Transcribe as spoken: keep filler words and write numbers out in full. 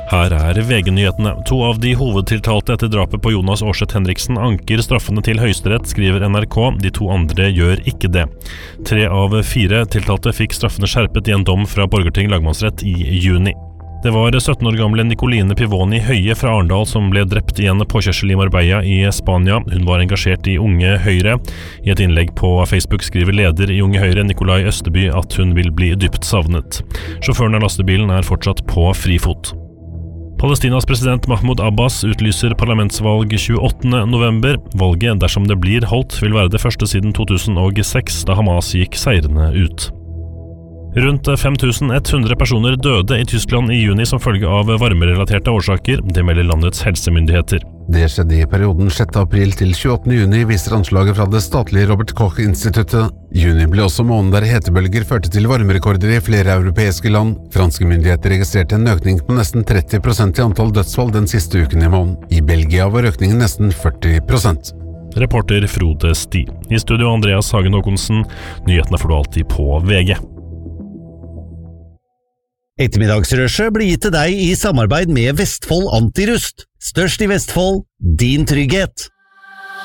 Her er V G-nyhetene. To av de hovedtiltalte etter drapet på Jonas Aarseth Henriksen anker straffene til Høyesterett, skriver N R K. De to andre gjør ikke det. Tre av fire tiltalte fikk straffene skjerpet i en dom fra Borgarting lagmannsrett i juni. Det var sytten år gamle Nicoline Pivoni Høie fra Arendal som ble drept i en påkjørsel i Marbella i Spania. Hun var engasjert i Unge Høyre. I et innlegg på Facebook skriver leder i Unge Høyre, Nikolai Østeby, at hun vil bli dypt savnet. Sjåføren av lastebilen er fortsatt på frifot. Palestinas president Mahmoud Abbas utlyser parlamentsvalg tjueåttende november. Valget, dersom det blir holdt, vil være det første siden to tusen og seks, da Hamas gikk seirende ut. Rundt fem tusen ett hundre personer døde i Tyskland i juni som følge av varmerelaterte årsaker, det melder landets helsemyndigheter. Det skjedde i perioden sjette april til tjueåttende juni, viser anslaget fra det statlige Robert Koch-instituttet. Juni ble også måneden der hetebølger førte til varmerekorder i flere europeiske land. Franske myndigheter registrerte en økning på nesten tretti prosent i antall dødsfall den siste uken i måneden. I Belgia var økningen nesten førti prosent. Reporter Frode Sti. I studio Andreas Hagen Håkonsen. Nyhetene får du alltid på V G. Ettermiddagsrushet blir gitt til deg i samarbeid med Vestfold Antirust. Størst i Vestfold, din trygghet.